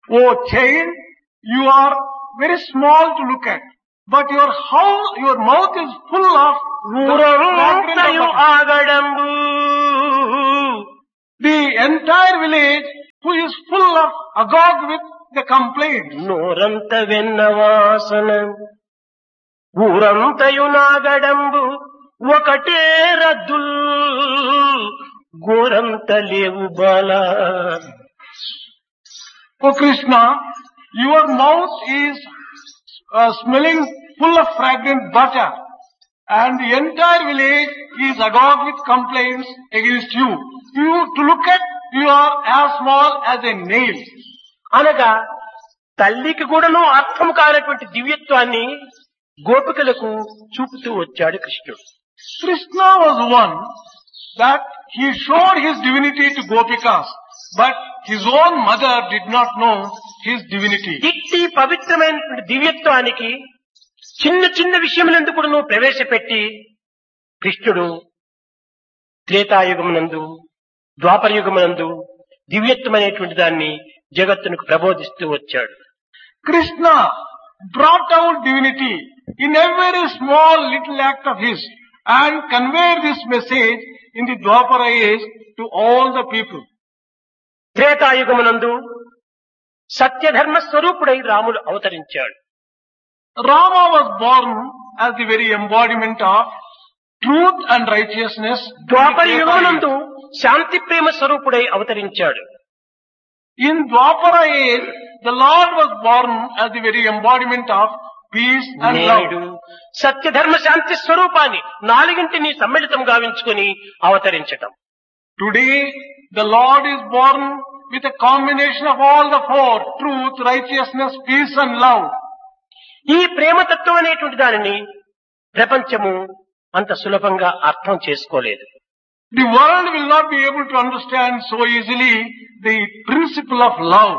Oh child, you are very small to look at, but your mouth is full of the fragrance ఊరంతయు of butter. ఆగడంబు The entire village who is full of agog with the complaints. నోరంత వెన్న వాసన ఊరంతయు నాగడంబు ఒకటే రద్దుల్ గోరంత లేవు Bala. Oh Krishna, your mouth is smelling full of fragrant butter, and the entire village is agog with complaints against you. To look at, you are as small as a nail. అనగా తల్లికి కూడాను అర్థం కానటువంటి దివ్యత్వాన్ని గోపికలకు చూపుతూ వచ్చాడు కృష్ణుడు. Krishna was one that he showed his divinity to Gopikas, but his own mother did not know his divinity. ఇట్టి పవిత్రమైనటువంటి దివ్యత్వానికి చిన్న చిన్న విషయములందు కూడా నువ్వు ప్రవేశపెట్టి కృష్ణుడు త్రేతాయుగమునందు ద్వాపరయుగమునందు దివ్యత్వమైనటువంటి దాన్ని జగత్తునకు ప్రబోధిస్తూ వచ్చాడు. Krishna brought out divinity in a very small little act of his and conveyed this message in the Dwapara age to all the people. త్రేతాయుగమునందు సత్యధర్మ స్వరూపుడై రాముడు అవతరించాడు. Rama was born as the very embodiment of truth and righteousness. ద్వాపర యుగమునందు శాంతి ప్రేమ స్వరూపుడై అవతరించాడు. In Dwapara age, the Lord was born as the very embodiment of peace and నేడు love. సత్యధర్మ శాంతి స్వరూపాన్ని నాలుగింటిని సమ్మిళితం గావించుకుని అవతరించటం. Today, the Lord is born with a combination of all the four: truth, righteousness, peace and love. ఈ ప్రేమతత్వం అనేటువంటి దానిని ప్రపంచము అంత సులభంగా అర్థం చేసుకోలేదు. The world will not be able to understand so easily the principle of love.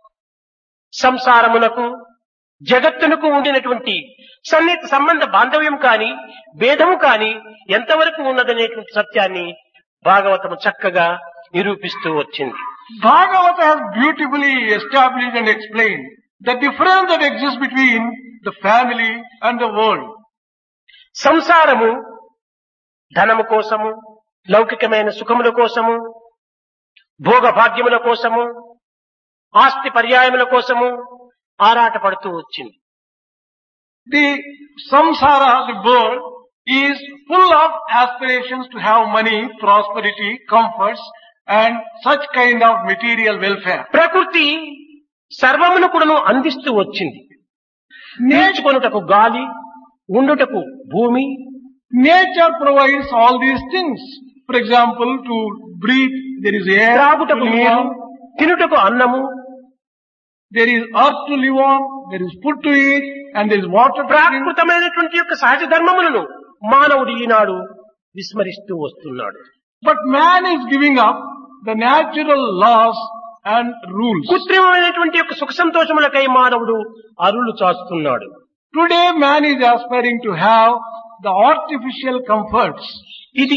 సంసారమునకు జగత్తునకు ఉండినటువంటి సన్నిహిత సంబంధ బాంధవ్యం కాని భేదము కాని ఎంతవరకు ఉన్నదనేటువంటి సత్యాన్ని భాగవతము చక్కగా నిరూపిస్తూ వచ్చింది. Bhagavata has beautifully established and explained the difference that exists between the family and the world. సంసారము ధనము కోసము, లౌకికమైన సుఖముల కోసము, భోగ భాగ్యముల కోసము, ఆస్తి పర్యాయముల కోసము ఆరాటపడుతూ వచ్చింది. The samsara, the world, is full of aspirations to have money, prosperity, comforts and such kind of material welfare. ప్రకృతి సర్వమును కూడాను అందిస్తూ వచ్చింది. నేర్చుకొనుటకు గాలి, ఉండుటకు భూమి, Nature provides all these things. For example, to breathe, there is air to త్రాగుటకు live నీరు, on, తినుటకు అన్నము, there is earth to live on, there is food to eat, and there is water to drink. ప్రాకృతమైనటువంటి యొక్క సహజ ధర్మములను మానవుడు ఈనాడు విస్మరిస్తూ వస్తున్నాడు. But man is giving up the natural laws and rules. కృత్రిమమైనటువంటి యొక్క సుఖ సంతోషములకై మానవుడు అరులు చాస్తున్నాడు. Today man is aspiring to have the artificial comforts. ఇది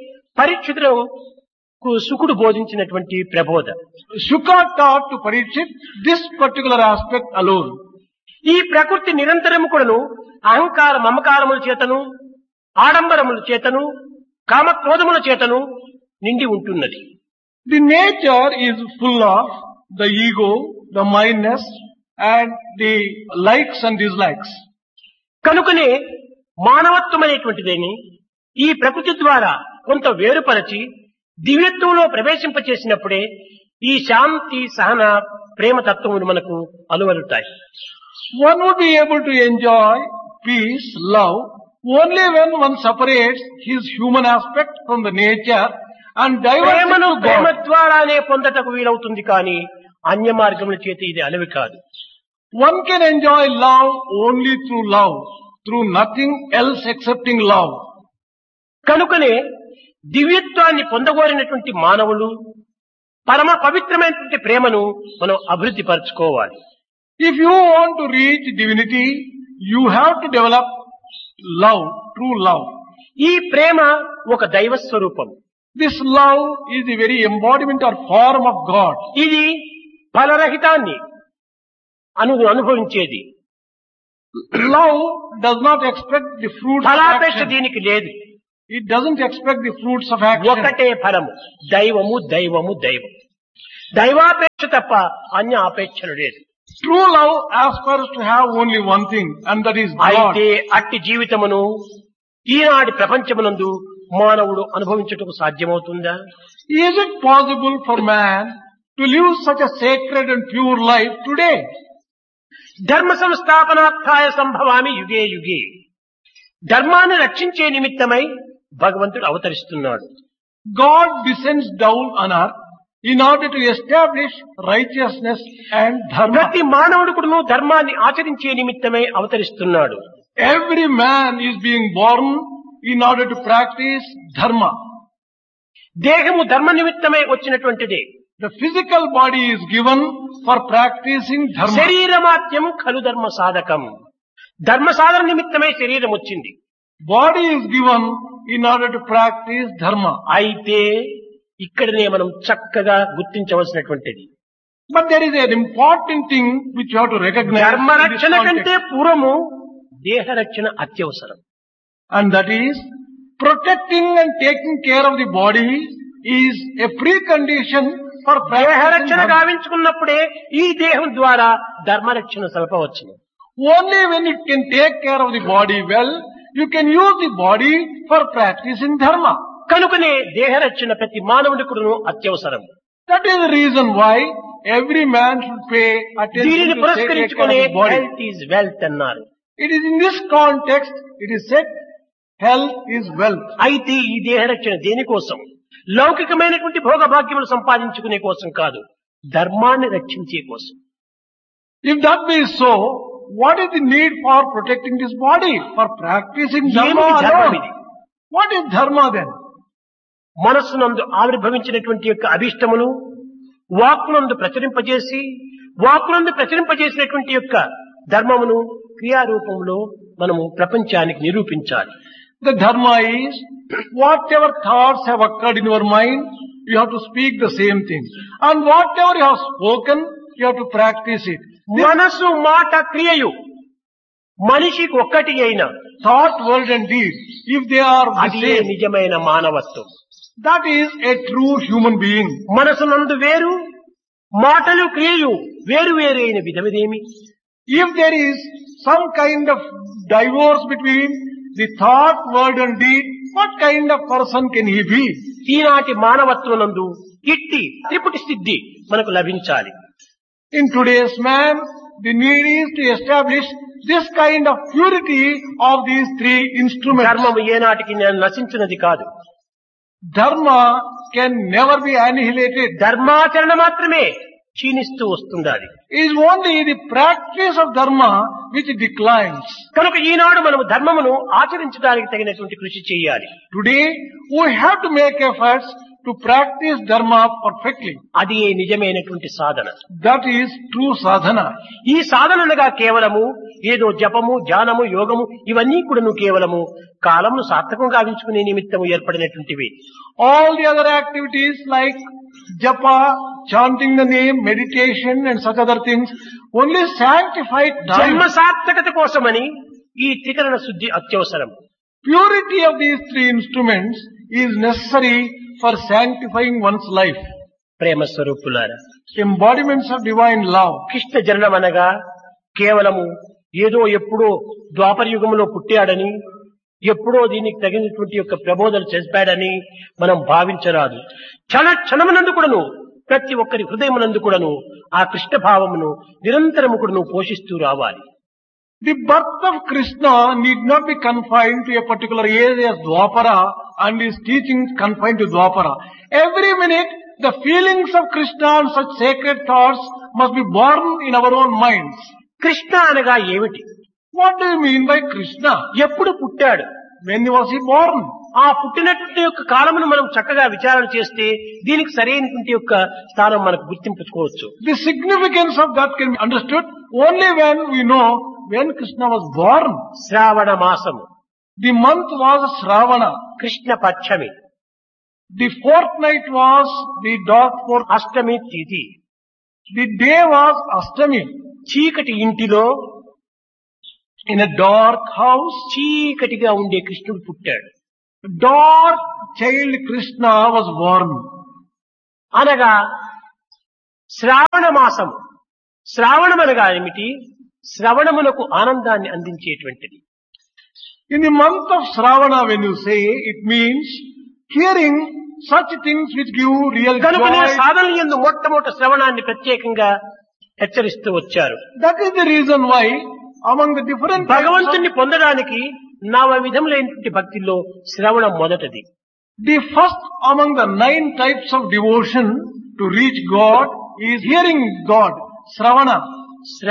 పరీక్షితులకు సుకుడు బోధించినటువంటి ప్రబోధ. Shuka taught to Parikshit this particular aspect alone. ఈ ప్రకృతి నిరంతరము కూడాను అహంకార మమకారముల చేతను, ఆడంబరముల చేతను, కామక్రోధముల చేతను నిండి ఉంటున్నది. The nature is full of the ego, the mindness and the likes and dislikes. కనుకనే మానవత్వమైనటువంటిదేని ఈ ప్రకృతి ద్వారా కొంత వేరుపరచి దివ్యత్వంలో ప్రవేశింపచేసినప్పుడే ఈ శాంతి సహన ప్రేమతత్వములు మనకు అలువలుతాయి. One would be able to enjoy peace, love, only when one separates his human aspect from the nature and diverts it ప్రేమను to Prema God. ద్వారానే పొందటకు వీలవుతుంది కానీ అన్య మార్గముల చేత ఇది అలవి కాదు. One can enjoy love only through love, through nothing else excepting love. కనుకనే దివ్యత్వాన్ని పొందగోరినటువంటి మానవులు పరమ పవిత్రమైనటువంటి ప్రేమను మనం అభివృద్ధి పరచుకోవాలి. If you want to reach divinity, you have to develop love, true love. ఈ ప్రేమ ఒక దైవ స్వరూపం. This love is the very embodiment or form of God. ఇది ఫలరహితాన్ని అనుభవించేది. Love does not expect the fruits of ఫలాపేక్ష action. దీనికి లేదు. It doesn't expect the fruits of action. ఒకటే ఫలము, దైవము దైవము దైవం. దైవాపేక్ష తప్ప అన్య ఆపేక్షలు లేదు. True love aspires to have only one thing, and that is God. అయితే అట్టి జీవితమును ఈనాటి ప్రపంచమునందు మానవుడు అనుభవించుటకు సాధ్యమవుతుందా? Is it possible for man to live such a sacred and pure life today? ధర్మ సంస్థాపనార్థాయ సంభవామి యుగే యుగే. ధర్మాన్ని రక్షించే నిమిత్తమై భగవంతుడు అవతరిస్తున్నాడు. God descends down on earth in order to establish righteousness and dharma. ప్రతి మానవుడుకును ధర్మాన్ని ఆచరించే నిమిత్తమై అవతరిస్తున్నాడు. Every man is being born in order to practice dharma. దేహము ధర్మ నిమిత్తమై వచ్చినటువంటిదే. The physical body is given for practicing dharma. శరీరమాత్యం ఖలు ధర్మ సాధకం. ధర్మ సాధన నిమిత్తమై శరీరం వచ్చింది. Body is given in order to practice dharma. అయితే ఇక్కడనే మనం చక్కగా గుర్తించవలసినటువంటిది, But there is an important thing which you have to recognize ధర్మ in this రక్షణ కంటే context. పూర్వము దేహ రక్షణ అత్యవసరం. And that is, protecting and taking care of the body is a precondition for దేహ practicing రక్షణ dharma. గావించుకున్నప్పుడే ఈ దేహం ద్వారా ధర్మరక్షణ సలపవచ్చును. Only when you can take care of the body well, you can use the body for practicing dharma. కనుకనే దేహ రక్షణ ప్రతి మానవుడికును అత్యవసరం. That is the reason why every man should pay attention దీనిని to take care of పురస్కరించుకునే the body. Health is wealth అన్నారు. It is in this context, it is said, health is wealth. అయితే ఈ దేహ రక్షణ దేనికోసం? లౌకికమైనటువంటి భోగభాగ్యములు సంపాదించుకునే కోసం కాదు, ధర్మాన్ని రక్షించే కోసం. If that be so, what is the need for protecting this body? For practicing dharma ఏమిటి ధర్మం alone? ఇది? What is dharma then? మనస్సునందు ఆవిర్భవించినటువంటి యొక్క అభీష్టమును వాక్కునందు ప్రచురింపజేసి, వాక్కునందు ప్రచురింపజేసినటువంటి యొక్క ధర్మమును క్రియారూపంలో మనము ప్రపంచానికి నిరూపించాలి. The dharma is, whatever thoughts have occurred in your mind, you have to speak the same thing. And whatever you have spoken, you have to practice it. మనసు మాట క్రియయు మనిషికి ఒక్కటి అయిన Thought, word and deed, if they are the అది same, నిజమైన మానవత్వం. that is a true human being. మనసునందు వేరు, మాటలు క్రియయు వేరు వేరు అయిన విధమిదేమి? If there is some kind of divorce between the thought, word and deed, what kind of person can he be? ఈనాటి మానవత్వనందు ఇట్టి త్రిపుటి సిద్ధి మనకు లభించాలి. In today's man, the need is to establish this kind of purity of these three instruments. ధర్మము ఏనాటికి నశించినది కాదు. Dharma can never be annihilated. ధర్మాచరణ మాత్రమే క్షీణిస్తూ వస్తుండాలి. It is only the practice of dharma which declines. కనుక ఈనాడు మనము ధర్మమును ఆచరించడానికి తగినటువంటి కృషి చేయాలి. Today, we have to make efforts to practice dharma perfectly. అది నిజమైనటువంటి సాధన. That is true sadhana. ఈ సాధనగా కేవలము ఏదో జపము, ధ్యానము, యోగము ఇవన్నీ కూడాను కేవలము కాలమును సార్థకం గావించుకునే నిమిత్తము ఏర్పడినటువంటివి. All the other activities like japa, chanting the name, meditation and such other things only sanctify జన్మ time. సార్థకత కోసమని ఈ త్రికరణ శుద్ధి అత్యవసరం. Purity of these three instruments is necessary for sanctifying one's life. ప్రేమ స్వరూపులారా, Embodiments of divine love. Krishna జననం అనగా కేవలము ఏదో ఎప్పుడో ద్వాపర యుగంలో పుట్టాడని, ఎప్పుడో దీనికి తగినటువంటి యొక్క ప్రబోధన చేశాడని మనం భావించరాదు. క్షణమునందు కూడాను ప్రతి ఒక్కరి హృదయమునందు కూడాను ఆ కృష్ణ భావమును నిరంతరము కూడాను పోషిస్తూ రావాలి. The birth of Krishna need not be confined to a particular age as Dwapara and his teachings confined to Dwapara. Every minute, the feelings of Krishna and such sacred thoughts must be born in our own minds. Krishna అనగా ఏమిటి? What do you mean by Krishna? ఎప్పుడు పుట్టాడు? When was he born? ఆ పుట్టినటువంటి యొక్క కాలమును మనం చక్కగా విచారణ చేస్తే దీనికి సరైనటువంటి యొక్క స్థానం మనకు గుర్తింపుకోవచ్చు. The significance of that can be understood only when we know when Krishna was born. శ్రావణ మాసము, The month was Shravana. Krishna పక్షమి, The fortnight was the dark fourth. అష్టమి తిథి, The day was Ashtami. చీకటి ఇంటిలో In a dark house, చీకటిగా ఉండే కృష్ణుడు పుట్టాడు. dark child Krishna was born. అనగా శ్రావణ మాసం. శ్రావణం అనగా ఏమిటి? శ్రవణమునకు ఆనందాన్ని అందించేటువంటిది. In the month of Shravana, when you say, it means hearing such things which give real కనుకనే joy. సాధనల యందు మొట్టమొదటి శ్రవణాన్ని ప్రత్యేకంగా హెచ్చరిస్తూ వచ్చారు. That is the reason why among the different types of, భగవంతుణ్ణి పొందడానికి 9 విధములైనటువంటి భక్తిలో శ్రవణం మొదటిది. the first among the 9 types of devotion to reach God is hearing God, Shravana.